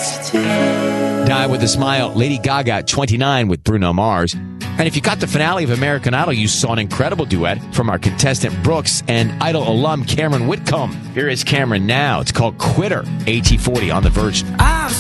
Die with a Smile, Lady Gaga, 29 with Bruno Mars. And if you got the finale of American Idol, you saw an incredible duet from our contestant Brooks and Idol alum Cameron Whitcomb. Here is Cameron now. It's called Quitter, AT40 on The Verge.